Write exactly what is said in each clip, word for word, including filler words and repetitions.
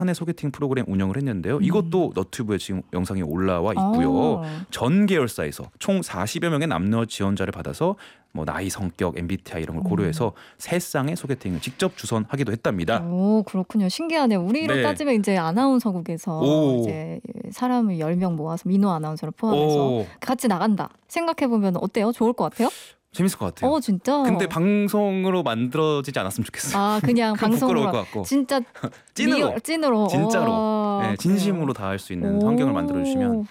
한해 소개팅 프로그램 운영을 했는데요. 음. 이것도 너튜브에 지금 영상이 올라와 있고요. 어. 전 계열사에서 총 사십여 명의 남녀 지원자를 받아서 뭐 나이, 성격, 엠비티아이 이런 걸 고려해서 세 쌍의 소개팅을 직접 주선하기도 했답니다. 오, 그렇군요. 신기하네요. 우리로 네. 따지면 이제 아나운서국에서 오. 이제 사람을 열 명 모아서 민호 아나운서를 포함해서 오, 같이 나간다. 생각해보면 어때요? 좋을 것 같아요? 재밌을 것 같아요. 어, 진짜? 근데 방송으로 만들어지지 않았으면 좋겠어요. 아, 그냥 그럼 부끄러울 방송으로 것 같고. 진짜 찐으로. 리얼, 찐으로 진짜로. 와, 네, 진심으로 다 할 수 있는 오. 환경을 만들어주시면.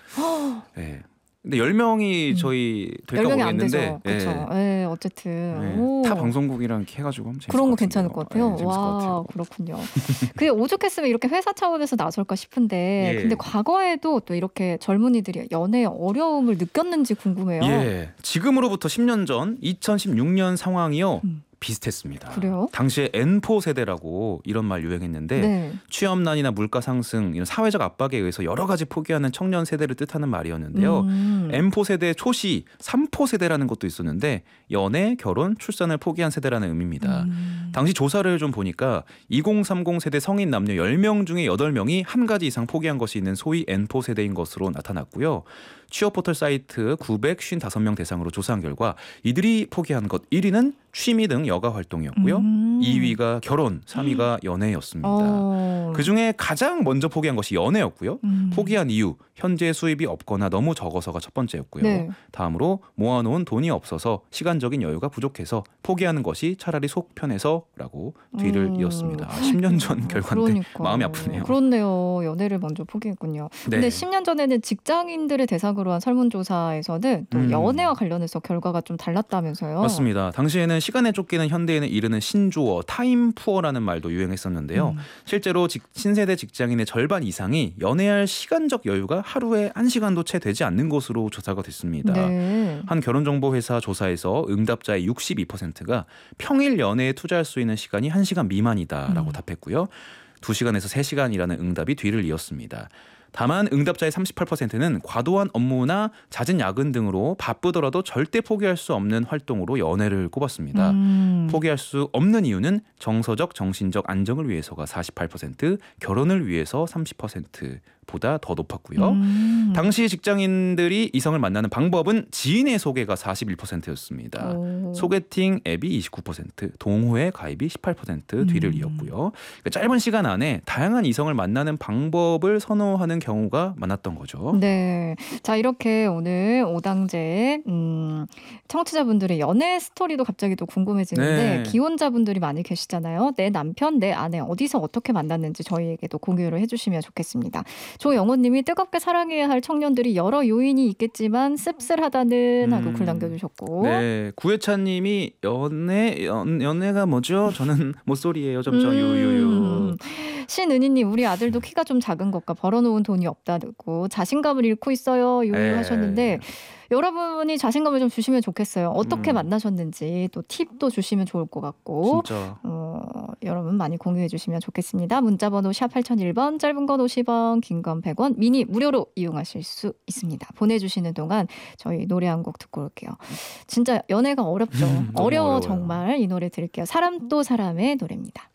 네. 근데 열 명이 음. 저희 될까 열 명이 안 모르겠는데 되죠. 그렇죠. 네, 어쨌든 네. 오. 타 방송국이랑 이렇게 해가지고 재밌을 그런 거 것 괜찮을 것 같아요. 네, 재밌을 것 와, 같아요. 그렇군요. 그게 오죽했으면 이렇게 회사 차원에서 나설까 싶은데, 예. 근데 과거에도 또 이렇게 젊은이들이 연애의 어려움을 느꼈는지 궁금해요. 예, 지금으로부터 십 년 전 이천십육 년 상황이요. 음. 비슷했습니다. 그래요? 당시에 엠포 세대라고 이런 말 유행했는데 네. 취업난이나 물가 상승 이런 사회적 압박에 의해서 여러 가지 포기하는 청년 세대를 뜻하는 말이었는데요. 음. 엠포 세대 초시 삼포 세대라는 것도 있었는데 연애, 결혼, 출산을 포기한 세대라는 의미입니다. 음. 당시 조사를 좀 보니까 이공삼공 세대 성인 남녀 열 명 중에 여덟 명이 한 가지 이상 포기한 것이 있는 소위 엠포 세대인 것으로 나타났고요. 취업 포털 사이트 구백오십오 명 대상으로 조사한 결과 이들이 포기한 것 일 위는 취미 등 여가 활동이었고요. 음. 이 위가 결혼, 삼 위가 연애였습니다. 어. 그중에 가장 먼저 포기한 것이 연애였고요. 음. 포기한 이유, 현재 수입이 없거나 너무 적어서가 첫 번째였고요. 네. 다음으로 모아놓은 돈이 없어서 시간적인 여유가 부족해서 포기하는 것이 차라리 속 편해서라고 뒤를 음. 이었습니다. 아, 십 년 전 결과인데 그러니까. 마음이 아프네요. 그렇네요. 연애를 먼저 포기했군요. 네. 근데 십 년 전에는 직장인들을 대상으로 한 설문조사에서는 또 음. 연애와 관련해서 결과가 좀 달랐다면서요. 맞습니다. 당시에는 시간에 쫓기는 현대인을 이르는 신조어 타임푸어라는 말도 유행했었는데요. 음. 실제로 직, 신세대 직장인의 절반 이상이 연애할 시간적 여유가 하루에 한 시간도 채 되지 않는 것으로 조사가 됐습니다. 네. 한 결혼정보회사 조사에서 응답자의 육십이 퍼센트가 평일 연애에 투자할 수 있는 시간이 한 시간 미만이다라고 음. 답했고요. 두 시간에서 세 시간이라는 응답이 뒤를 이었습니다. 다만 응답자의 삼십팔 퍼센트는 과도한 업무나 잦은 야근 등으로 바쁘더라도 절대 포기할 수 없는 활동으로 연애를 꼽았습니다. 음. 포기할 수 없는 이유는 정서적, 정신적 안정을 위해서가 사십팔 퍼센트, 결혼을 위해서 삼십 퍼센트보다 더 높았고요. 음. 당시 직장인들이 이성을 만나는 방법은 지인의 소개가 사십일 퍼센트였습니다. 오. 소개팅 앱이 이십구 퍼센트, 동호회 가입이 십팔 퍼센트 뒤를 음. 이었고요. 그러니까 짧은 시간 안에 다양한 이성을 만나는 방법을 선호하는 경우가 많았던 거죠. 네. 자, 이렇게 오늘 오당제의 음, 청취자분들의 연애 스토리도 갑자기 또 궁금해지는데 네. 기혼자분들이 많이 계시잖아요. 내 남편, 내 아내 어디서 어떻게 만났는지 저희에게도 공유를 해주시면 좋겠습니다. 조영호님이 뜨겁게 사랑해야 할 청년들이 여러 요인이 있겠지만 씁쓸하다는 하고 음. 글 남겨주셨고 네, 구혜찬님이 연애 연, 연애가 뭐죠? 저는 모쏠이에요. 점점 음. 유유유. 신은희님 우리 아들도 키가 좀 작은 것과 벌어놓은 돈이 없다고 자신감을 잃고 있어요. 유유하셨는데 여러분이 자신감을 좀 주시면 좋겠어요. 어떻게 음. 만나셨는지 또 팁도 주시면 좋을 것 같고 진짜. 어, 여러분 많이 공유해 주시면 좋겠습니다. 문자번호 샵 팔공공일 번, 짧은 건 오십 원, 긴 건 백 원, 미니 무료로 이용하실 수 있습니다. 보내주시는 동안 저희 노래 한 곡 듣고 올게요. 진짜 연애가 어렵죠. 음, 너무 어려워 어려워요. 정말. 이 노래 들을게요. 사람 또 사람의 노래입니다.